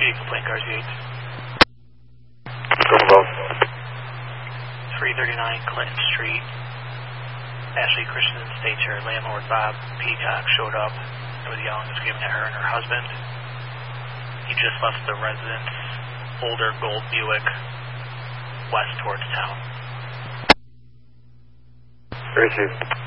receiving complaint, cars 8. Go above. 339 Clinton Street. Ashley Christensen states her landlord Bob Peacock showed up and was yelling and screaming at her and her husband. He just left the residence, older gold Buick, west towards town. Receive.